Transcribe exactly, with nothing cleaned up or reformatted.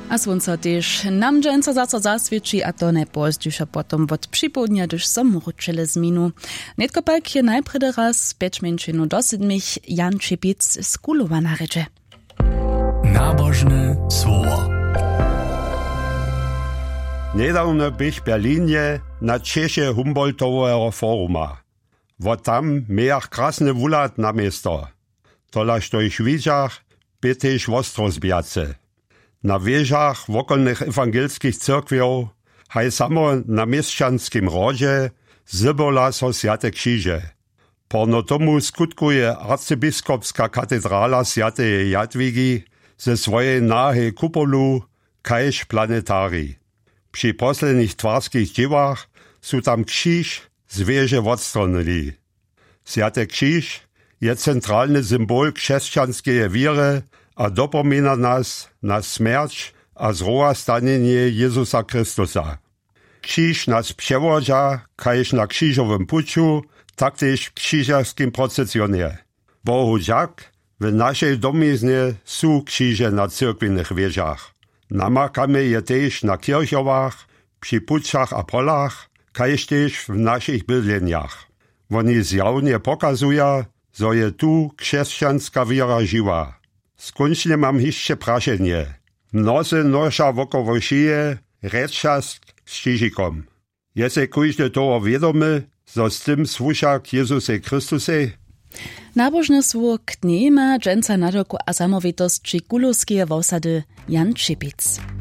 A słonco też nam dżęco zaco zaswieci, a to najpozdziusza potom od przypołdnia, gdyż są mruczele zminu. Netko pak je najpredy raz pięćmięczynu dosyć mich Jan Czepic z Kulowa narecze. Nabożne słowo. Niedawno bych w Berlinie na Czesie Humboldtowego foruma. Wo tam miach krasny wulat na miesto. Tolaż to ich widziach, bytyś wostrozbiace. Na wieżach wokolnych ewangelskich cyrkwiów, haj samo na mieszczanskim rodzie, zybola so Święte Krzyże. Porno tomu skutkuje arcybiskopska katedrala Świętej Jadwigi ze swojej nahej kupolu kajż planetarii. Przy poslednych twarskich dziełach są tam krzyż z wieży odstronili. Święty Krzyż je centralny symbol chrześcijańskiej wiary a dopomina nas na śmierć a zrołastanienie Jezusa Chrystusa. Krzyż nas przewodza, kajż na krzyżowym puciu, tak też w krzyżarskim procesjonie. Bohu dziak, w naszej domiznie są krzyże na cyrkwinych wieżach. Namakamy je też na kirchowach, przy puczach a polach, kajż też w naszych bydleniach. Oni zjawnie pokazują, że je tu chrześcijańska wiara żywa. Skończnie mam jeszcze praszenie. Nosy nosza wokoło szyje, reczast z Czyzikom. Jest każdy toho wiadomy, że z tym słucha k Jezuse Chrystuse? Nabożne słowo k niej ma dżęca nadoko a samowitość kulowskie wosady Jan Czepic.